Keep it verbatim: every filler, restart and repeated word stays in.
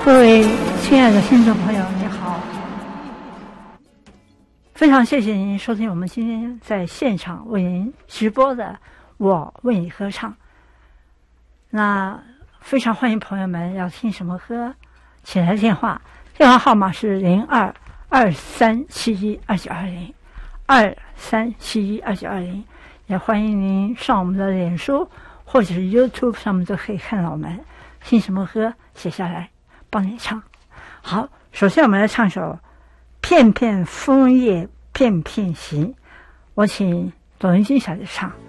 各位亲爱的听众朋友，你好，非常谢谢您收听我们今天在现场为您直播的《我为你歌唱》。那非常欢迎朋友们要听什么歌，请来电话，电话号码是零二二三七一二九二零二三七一二九二零，也欢迎您上我们的脸书或者是 YouTube 上面都可以看到我们听什么歌，写下来帮你唱。好，首先我们来唱首《片片枫叶片片行》，我请董云君小姐唱。